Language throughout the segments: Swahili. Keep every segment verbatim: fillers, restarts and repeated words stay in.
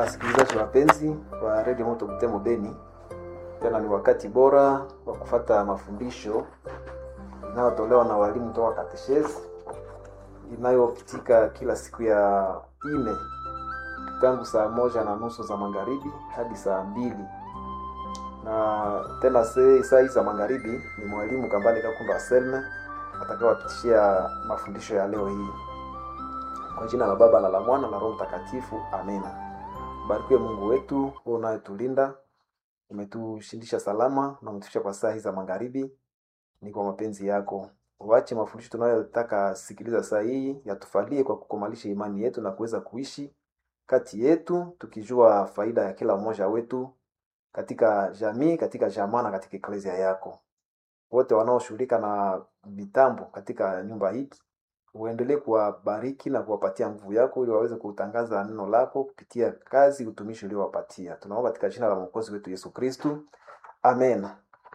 Wasikilizaji wapenzi wa Radio Moto Butembo Beni, tena ni wakati bora wa kufuata mafundisho yanayotolewa na walimu toka katechezi inayopitika kila siku ya ine tangu saa moja na nusu za magharibi hadi saa mbili. Na tena saa za magharibi ni mwalimu Kambale Kakunda Selme atakayewapitishia mafundisho ya leo hii. Kwa jina la Baba na la Mwana na Roho Mtakatifu. Amina. Barikiwe Mungu wetu unayetulinda, umetushindisha salama na umetufikisha kwa saa hizi za magharibi. Ni kwa mapenzi yako. Uache mafundisho tunayotaka sikiliza saa hii yatufalie kwa kukomalisha imani yetu na kuweza kuishi kati yetu tukijua faida ya kila mmoja wetu katika jamii, katika jamaa na katika eklezia yako. Wote wanaoshughulika na mitambo katika nyumba hii, uendelee kuwabariki na kuwapatia nguvu yako ili waweze kutangaza neno lako kupitia kazi utumishi uliowapatia. Tunaomba katika jina la Mwokozi wetu Yesu Kristo. Amen.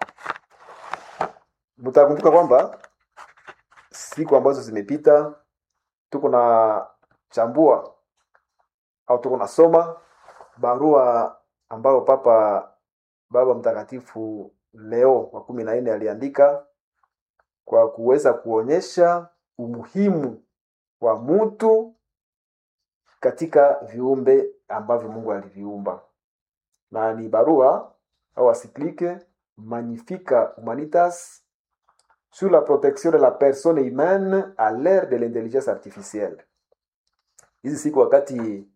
Mtakumbuka kwamba siku ambazo zimepita tuko na chambua au tuko na soma barua ambayo Papa Baba Mtakatifu Leo wa kumi na nne aliandika kwa kuweza kuonyesha umuhimu wa mtu katika viumbe ambavyo Mungu aliviumba. Na ni barua au encyclique Magnificat Humanitas sur la protection de la personne humaine à l'ère de l'intelligence artificielle. Hizi siku wakati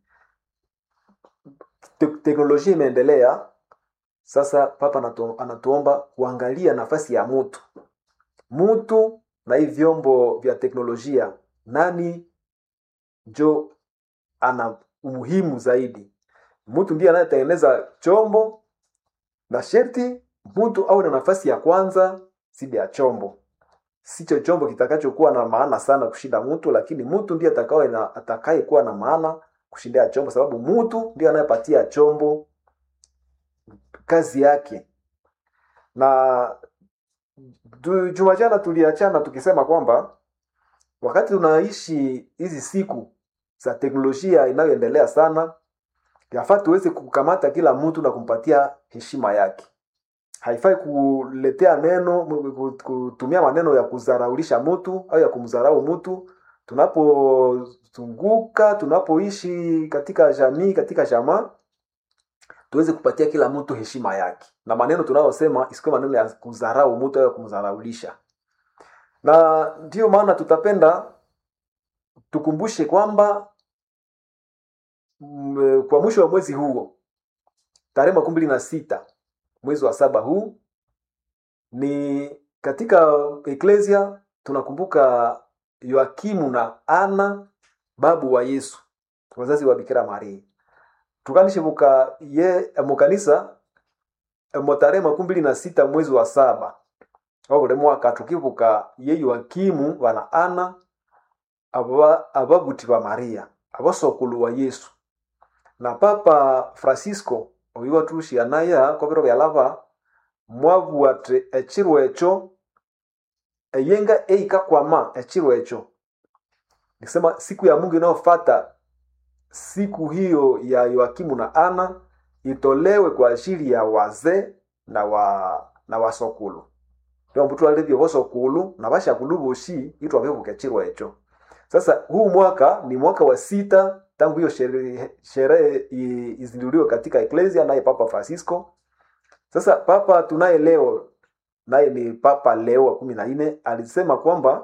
te- teknolojia imeendelea, sasa Papa anatu, anatuomba kuangalia nafasi ya mtu. Mtu na hii vyombo vya teknolojia, nani njo ana umuhimu zaidi? Mtu ndiye anayetengeneza chombo na sherti mtu awe na nafasi ya kwanza zidi ya chombo. Sicho chombo kitakachokuwa na maana sana kushinda mtu, lakini mtu ndiye atakaye na atakaye kuwa na maana kushinda chombo, sababu mtu ndiye anayepatia chombo kazi yake. Na juma jana tuliachana tukisema kwamba wakati tunaishi hizi siku za teknolojia inayoendelea sana, yafaa tuweze kukamata kila mtu na kumpatia heshima yake. Haifai kuletea neno, kutumia maneno ya kudharaulisha mtu au ya kumdharau mtu. Tunapozunguka, tunapoishi katika jamii, katika jamaa, tuweze kupatia kila mtu heshima yake. Na maneno tunayosema isikuwe maneno ya kudharau mtu au ya kumdharaulisha. Na ndio maana tutapenda tukumbushe kwamba m, kwa mwisho wa mwezi huo tarehe makumi mbili na sita mwezi wa saba huu, ni katika eklezia tunakumbuka Yoakimu na Ana, babu wa Yesu, wazazi wa Bikira Maria. Tukanishe buka ye mukanisa mo tarehe makumi mbili na sita mwezi wa saba au ule mwaka tukivuka ye Yoakimu wana Ana aba ababuti ba Maria, abasokulu wa Yesu. Na Papa Francisco oyiwa tushi anaya kwa biro bya lava mwavu ate echirwe echo eyenga eika kwama echirwe echo. Nisema siku ya Mungu inayofuata siku hiyo ya Yoakimu na Ana itolewe kwa ajili ya wazee na wa na wasokulu. Ndio mtu alivyo wasokulu na basha kuluboshi itwa byo kechirwe echo. Sasa huu mwaka ni mwaka wa sita tangu hiyo sherehe sherehe izinduliwe katika eklezia naye Papa Francisco. Sasa Papa tunaye leo naye ni Papa Leo wa kumi na nne alisema kwamba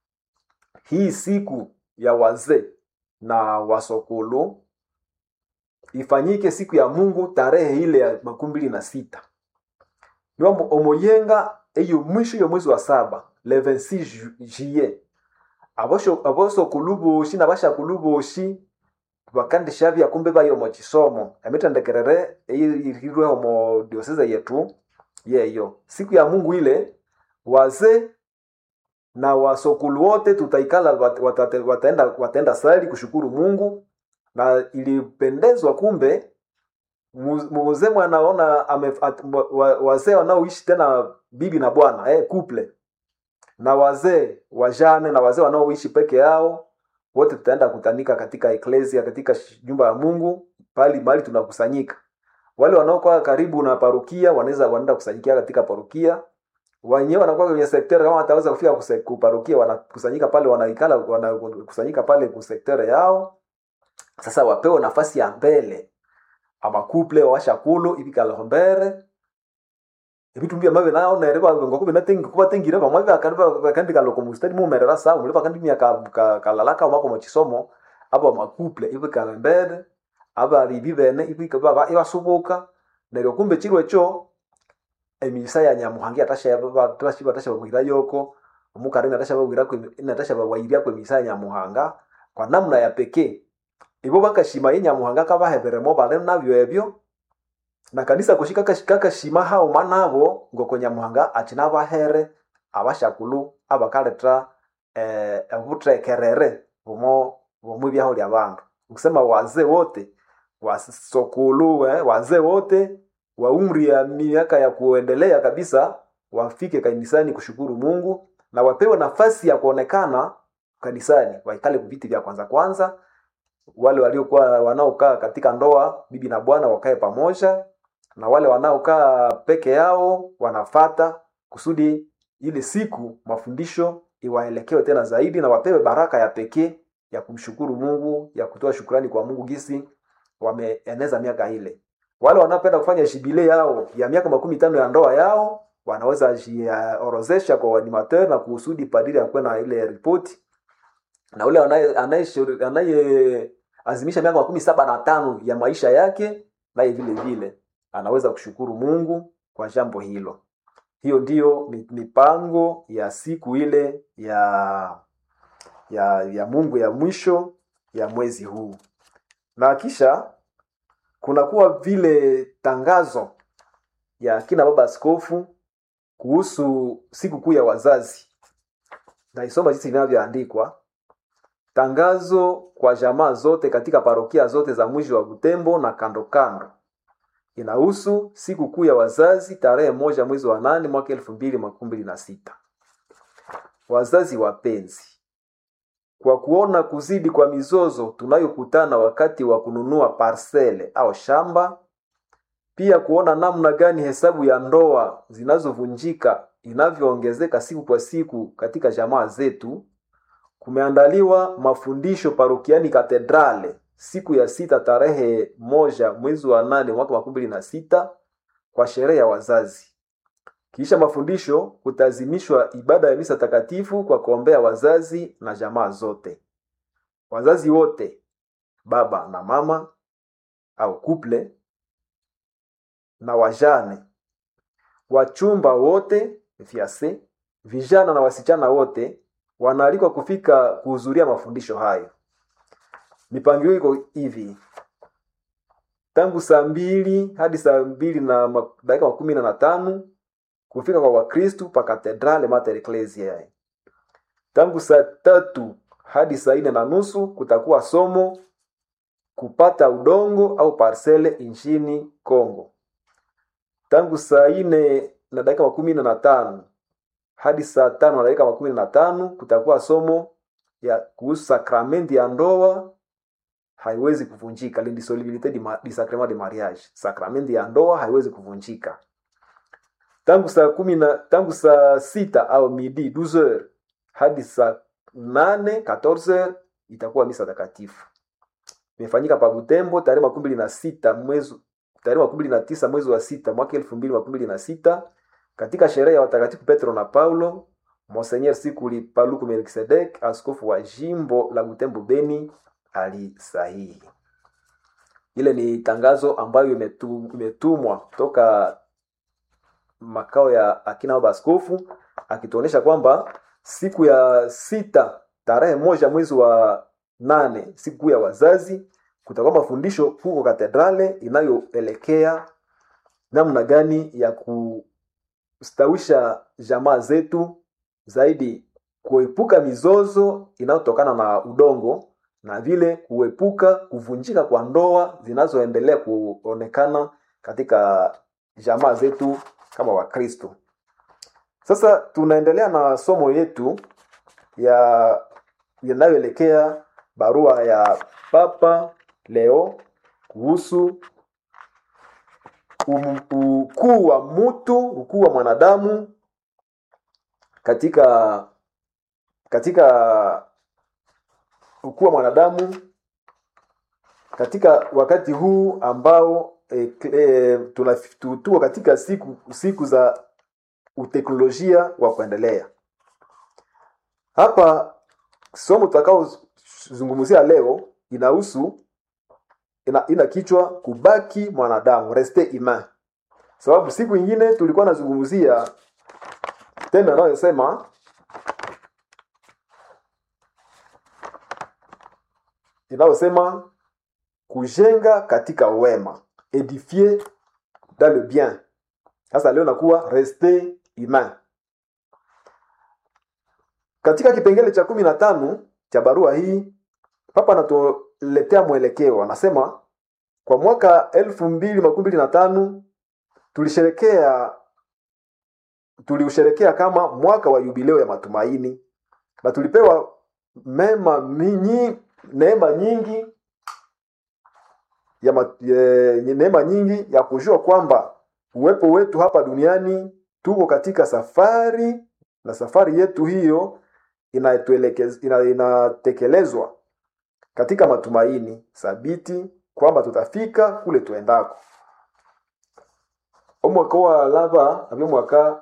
hii siku ya wazee na wasokolo ifanyike siku ya Mungu tarehe ile ya makumi mbili na sita. Niombo omoyenga eyo mwisho ya mwezi wa saba le vingt-six juillet. Abosho aboso kuluboshi na basha kuluboshi bakandi shavi ya kumbe bayo mu kisomo emetendekerere eyirwe mu diocese yetu yeyo. Siku ya Mungu ile wazee na wasokulu wote tutaikala watate, wataenda wataenda sali kushukuru Mungu. Na ilipendezwa kumbe mzee anaona wazee wanaoishi tena bibi na bwana eh couple, na wazee wajane na wazee wanaoishi peke yao wote tutaenda kutanika katika eklezia, katika nyumba ya Mungu pali mahali tunakusanyika. Wale wanaokuwa karibu na parokia wanaweza wanaenda kusanyikia katika parokia. Wenyewe wanakuwa kwenye sekta kama wataweza kufika ku parokia, wanakusanyika pale, wanaikala wanakusanyika pale ku sekta yao. Sasa wapewe nafasi ya mbele. Ama couple washakulu ibikala hombere. Ebitu mbia mabe nao na ereko ngo kubi natengi kuba tengira ba mabe akandi kandi kalo ko mustadi mu merera sa mu lepa kandi miaka kalalaka mako mu chisomo aba ma couple ibikala mbere aba ribibene ibika baba ibasubuka neryo kumbe chirwe cho emisa ya nyamuhangi atasha baba tashi batasha bagira yoko umukarina atasha bagira ko natasha bawayiria ko emisa ya nyamuhanga kwa namna ya pekee ibo bakashima y'inyamuhanga kabaheberemo bale nabyo ebyo na kanisa kushika kashika shima hao manabo ngo konyamuhanga achina bahere abashakulu abakaletra eh abutrekerere bomo bomu byaho lya bantu ukisema wazee wote wasokulu eh, wazee wote wa umri ya miaka ya kuendelea kabisa wafike kanisani kushukuru Mungu na wapewe nafasi ya kuonekana kanisani, waikale viti vya kwanza kwanza. Wale waliokuwa wanaokaa katika ndoa bibi na bwana wakae pamoja, na wale wanaokaa peke yao wanafata kusudi ile siku mafundisho iwaelekewe tena zaidi na wapewe baraka ya pekee ya kumshukuru Mungu, ya kutoa shukrani kwa Mungu gisi wameeneza miaka ile. Wale wanapenda kufanya shibile yao ya miaka makumi tano ya ndoa yao wanaweza jiorozesha kwa animateur na kusudi padiri akwe na ile report. Na ule anaye anaye anaye azimisha miaka makumi saba na tano ya maisha yake naye vile vile anaweza kushukuru Mungu kwa jambo hilo. Hiyo ndiyo mipango ya siku ile ya ya ya Mungu ya mwisho ya mwezi huu. Na kisha kuna kuwa vile tangazo ya kina baba askofu kuhusu siku kuu ya wazazi. Na isoma jinsi inavyoandikwa. Tangazo kwa jamaa zote katika parokia zote za mji wa Butembo na kando kando. Inahusu siku kuu ya wazazi tarehe moja mwezi wa nane mwaka elfu mbili makumi mbili na sita. Wazazi wapenzi, kwa kuona kuzidi kwa mizozo tunayokutana wakati wa kununua parcele au shamba, pia kuona namna gani hesabu ya ndoa zinazovunjika inavyoongezeka siku kwa siku katika jamaa zetu, kumeandaliwa mafundisho parokiani katedrale siku ya sita tarehe moja mwezi wa nane mwaka makumi mbili na sita kwa sherehe ya wazazi. Kisha mafundisho kutazimishwa ibada ya misa takatifu kwa kuombea wazazi na jamaa zote. Wazazi wote, baba na mama au couple, na wajane, wachumba wote, fiancé, vijana na wasichana wote wanaalikwa kufika kuhudhuria mafundisho hayo. Mipangilio iko hivi. Tangu saa mbili hadi saa mbili na dakika kumi na tano kufika kwa Wakristo pa Katedrale Mater Ecclesiae. Tangu saa tatu hadi saa nne na nusu kutakuwa somo kupata udongo au parcele nchini Kongo. Tangu saa nne na dakika kumi na tano hadi saa tano na dakika kumi na tano kutakuwa somo ya kuhusu sakramenti ya ndoa haiwezi kuvunjika, l'indissolubilité du sacrement de mariage. Sakramenti ya ndoa haiwezi kuvunjika. Tangu saa kumi na tangu saa sita au midi douze heures hadi saa nane quatorze heures itakuwa misa takatifu. Imefanyika pa Butembo tarehe makumi mbili na sita mwezi tarehe makumi mbili na tisa mwezi wa sita mwaka elfu mbili makumi mbili na sita katika sherehe ya watakatifu Petro na Paulo. Monseigneur Sikuli Paluku Melkisedek, askofu wa jimbo la Butembo Beni, alisahihi. Ile ni tangazo ambayo imetumwa toka makao ya akina baba askofu, akituonesha kwamba siku ya sita tarehe moja mwezi wa nane, siku ya wazazi, kutakuwa mafundisho huko katedrale inayoelekea namna gani ya kustawisha jamaa zetu, zaidi kuepuka mizozo inayotokana na udongo, na vile kuepuka kuvunjika kwa ndoa zinazoendelea kuonekana katika jamaa zetu kama Wakristo. Sasa tunaendelea na somo yetu ya inayoelekea barua ya Papa Leo kuhusu um, ukuu wa mtu, ukuu wa mwanadamu katika katika ukuu wa mwanadamu katika wakati huu ambao e, e, tunatutua katika siku siku za uteknolojia wa kuendelea. Hapa somo tutakao zungumzia leo inahusu ina, ina kichwa kubaki mwanadamu, rester humain. Sababu siku nyingine tulikuwa nazungumzia tena nao yasema inayosema kujenga katika wema, édifier dans le bien. Sasa leo nakuwa rester humain. Katika kipengele cha kumi na tano cha barua hii Papa anatuletea mwelekeo. Anasema kwa mwaka elfu mbili makumi mbili na tano tulisherekea tuliusherekea kama mwaka wa jubileo ya matumaini, na tulipewa mema minyi, neema nyingi ya, mat, ya neema nyingi ya kujua kwamba uwepo wetu hapa duniani tuko katika safari, na safari yetu hiyo inatuelekeza ina, inatekelezwa katika matumaini thabiti kwamba tutafika kule tuendako. Omwaka wa lava abyo mwaka